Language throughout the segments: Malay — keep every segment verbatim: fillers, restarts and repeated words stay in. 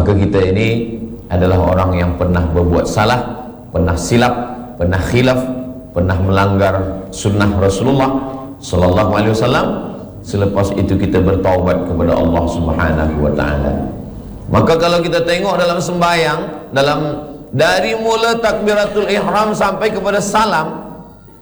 Maka kita ini adalah orang yang pernah berbuat salah, pernah silap, pernah khilaf, pernah melanggar sunnah Rasulullah sallallahu alaihi wasallam. Selepas itu kita bertaubat kepada Allah Subhanahu wa taala. Maka kalau kita tengok dalam sembahyang, dalam dari mula takbiratul ihram sampai kepada salam,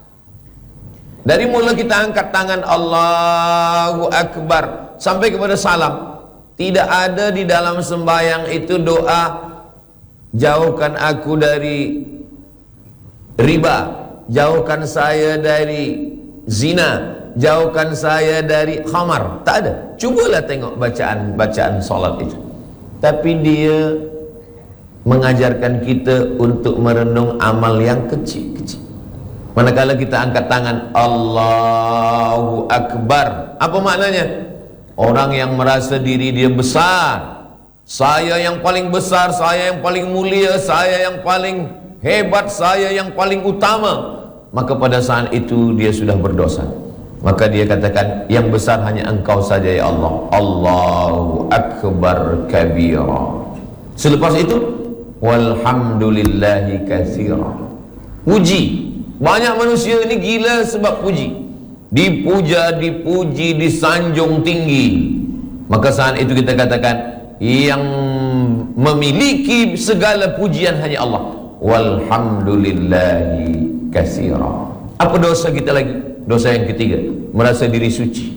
dari mula kita angkat tangan Allahu Akbar sampai kepada salam, tidak ada di dalam sembahyang itu doa jauhkan aku dari riba, jauhkan saya dari zina, jauhkan saya dari khamar. Tak ada. Cubalah tengok bacaan-bacaan solat itu. Tapi dia mengajarkan kita untuk merenung amal yang kecil-kecil. Manakala kita angkat tangan Allahu Akbar, apa maknanya? Orang yang merasa diri dia besar, saya yang paling besar, saya yang paling mulia, saya yang paling hebat, saya yang paling utama, maka pada saat itu dia sudah berdosa. Maka dia katakan, yang besar hanya engkau saja ya Allah. Allahu Akbar kabira. Selepas itu, walhamdulillahi katsira. Puji. Banyak manusia ini gila sebab puji. Dipuja, dipuji, disanjung tinggi. Maka saat itu kita katakan, yang memiliki segala pujian hanya Allah. Walhamdulillahi katsira. Apa dosa kita lagi? Dosa yang ketiga, merasa diri suci.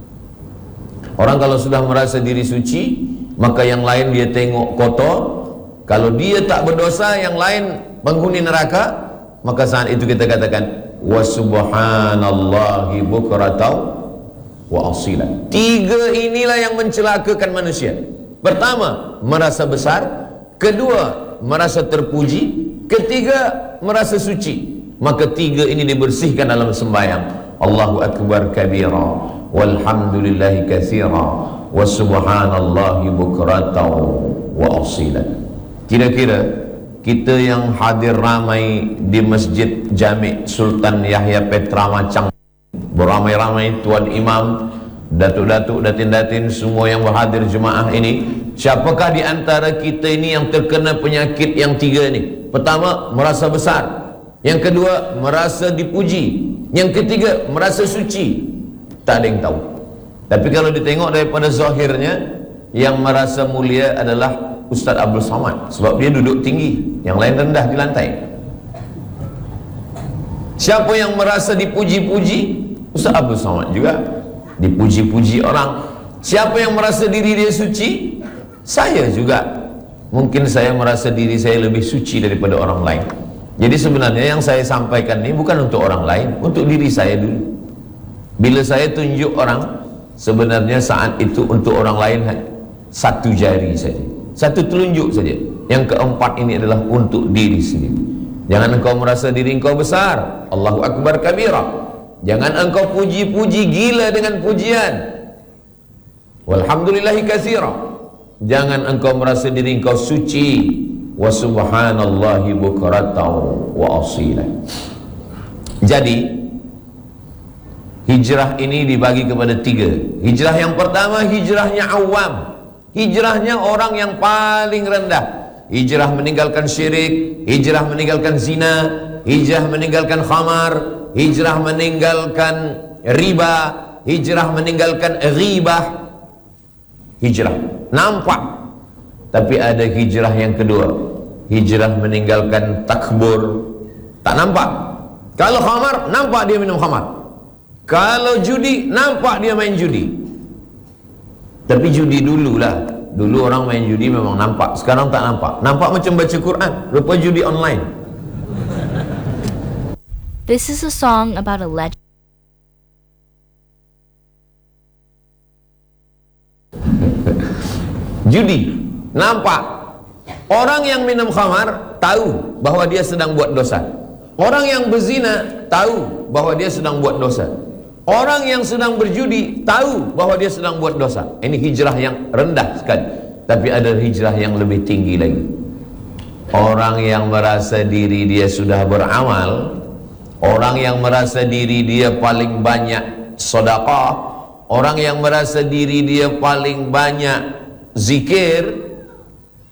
Orang kalau sudah merasa diri suci, maka yang lain dia tengok kotor. Kalau dia tak berdosa, yang lain penghuni neraka, maka saat itu kita katakan wa subhanallahi bukratan wa asila. Tiga inilah yang mencelakakan manusia. Pertama, merasa besar. Kedua, merasa terpuji. Ketiga, merasa suci. Maka tiga ini dibersihkan dalam sembahyang. Allahu Akbar kabira, walhamdulillahi katsira, wa subhanallahi bukratan wa asila. Kira-kira kita yang hadir ramai di Masjid Jami' Sultan Yahya Petra Macang, beramai-ramai tuan imam, datuk-datuk, datin-datin, semua yang berhadir jemaah ini, siapakah di antara kita ini yang terkena penyakit yang tiga ini? Pertama, merasa besar. Yang kedua, merasa dipuji. Yang ketiga, merasa suci. Tak ada yang tahu. Tapi kalau ditengok daripada zahirnya, yang merasa mulia adalah Ustaz Abdul Somad, sebab dia duduk tinggi, yang lain rendah di lantai. Siapa yang merasa dipuji-puji? Ustaz Abdul Somad juga dipuji-puji orang. Siapa yang merasa diri dia suci? Saya juga. Mungkin saya merasa diri saya lebih suci daripada orang lain. Jadi sebenarnya yang saya sampaikan ini bukan untuk orang lain, untuk diri saya dulu. Bila saya tunjuk orang, sebenarnya saat itu untuk orang lain satu jari saja, satu telunjuk saja. Yang keempat ini adalah untuk diri sendiri. Jangan engkau merasa diri engkau besar. Allahu Akbar kabira. Jangan engkau puji-puji gila dengan pujian. Walhamdulillahi katsira. Jangan engkau merasa diri engkau suci. Wa subhanallahi bukratan wa asila. Jadi hijrah ini dibagi kepada tiga. Hijrah yang pertama, hijrahnya awam, hijrahnya orang yang paling rendah. Hijrah meninggalkan syirik, hijrah meninggalkan zina, hijrah meninggalkan khamar, hijrah meninggalkan riba, hijrah meninggalkan ghibah. Hijrah nampak. Tapi ada hijrah yang kedua, hijrah meninggalkan takbur. Tak nampak. Kalau khamar, nampak dia minum khamar. Kalau judi, nampak dia main judi. Tapi judi dululah. Dulu orang main judi memang nampak. Sekarang tak nampak. Nampak macam baca Quran. Rupa judi online. This is a song about a legend. Judi nampak. Orang yang minum khamar tahu bahawa dia sedang buat dosa. Orang yang berzina tahu bahawa dia sedang buat dosa. Orang yang sedang berjudi tahu bahawa dia sedang buat dosa. Ini hijrah yang rendah sekali. Tapi ada hijrah yang lebih tinggi lagi. Orang yang merasa diri dia sudah beramal, orang yang merasa diri dia paling banyak sedekah, orang yang merasa diri dia paling banyak zikir,